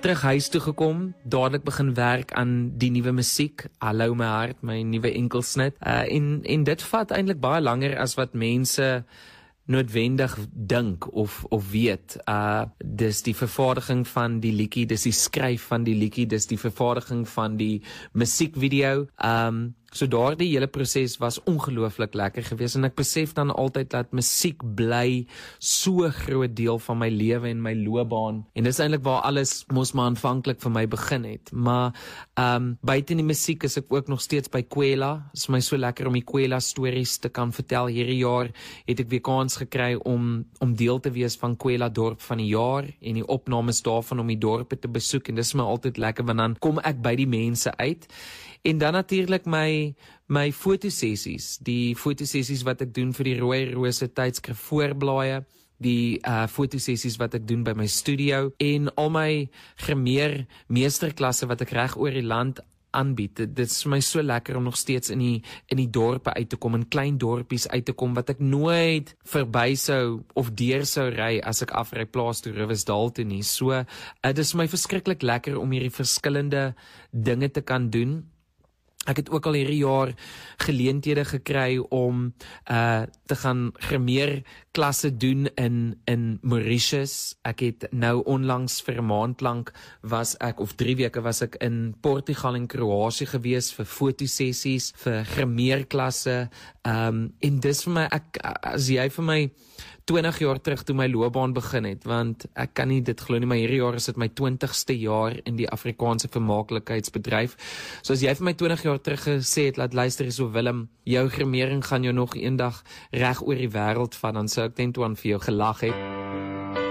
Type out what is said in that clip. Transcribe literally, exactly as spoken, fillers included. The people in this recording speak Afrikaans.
terug huis toe gekom, dadelik begin werk aan die nuwe musiek, Hallo my hart, my nuwe enkelsnit. Uh, en, en dit vat eintlik baie langer as wat mense noodwendig dink of of weet. Uh dis die vervaardiging van die liedjie, dis die skryf van die liedjie, dis die vervaardiging van die musiekvideo. Um so daardie hele proses was ongelooflik lekker geweest en ek besef dan altyd dat musiek bly so groot deel van my lewe en my loopbaan. En dis eintlik waar alles mos maar aanvanklik vir my begin het. Maar um buite die musiek is ek ook nog steeds by Kwela. Dit is my so lekker om die Kwela stories te kan vertel. Hierdie jaar het ek weer kans gekry om om deel te wees van Kwela dorp van die jaar en die opnames daarvan om die dorpe te besoek en dis my altyd lekker want dan kom ek by die mense uit. En dan natuurlik my my fotosessies, die fotosessies wat ek doen vir die Rooi Rose tydskrif voorblaaie, die uh, fotosessies wat ek doen by my studio en al my Grimeer meesterklasse wat ek reg oor die land aanbied. Dit is vir my so lekker om nog steeds in die in die dorpe uit te kom, in klein dorpies uit te kom wat ek nooit verby sou of deur sou ry as ek afry plaas toe Riversdal toe nie. So uh, dit is vir my verskriklik lekker om hierdie verskillende dinge te kan doen. Ek het ook al hierdie jaar geleenthede gekry om uh te gaan Grimeer klasse doen in in Mauritius. Ek het nou onlangs vir 'n maand lank was ek of drie weke was ek in Portugal en Kroasie gewees vir fotosessies, vir Grimeer klasse. Um en dis vir my ek as jy vir my twintig jaar terug toe my loopbaan begin het, want ek kan nie dit glo nie, maar hierdie jaar is dit my twintigste jaar in die Afrikaanse vermaaklikheidsbedryf. So as jy vir my twintig jaar terug gesê het, laat luister hierso Willem, jou grimering gaan jou nog eendag reg oor die wêreld van, dan sou ek ten toe aan vir jou gelag het.